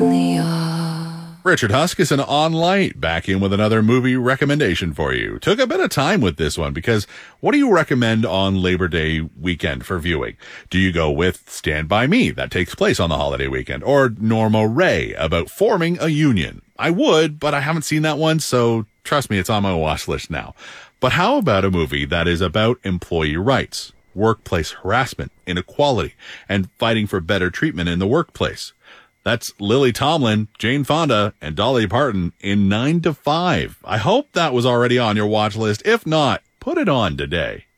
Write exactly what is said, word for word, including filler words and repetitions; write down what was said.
the yard. Richard Huskisson on Light, back in with another movie recommendation for you. Took a bit of time with this one because what do you recommend on Labor Day weekend for viewing? Do you go with Stand By Me, that takes place on the holiday weekend, or Norma Ray, about forming a union? I would, but I haven't seen that one, so trust me, it's on my watch list now. But how about a movie that is about employee rights, workplace harassment, inequality, and fighting for better treatment in the workplace? That's Lily Tomlin, Jane Fonda, and Dolly Parton in nine to five. I hope that was already on your watch list. If not, put it on today.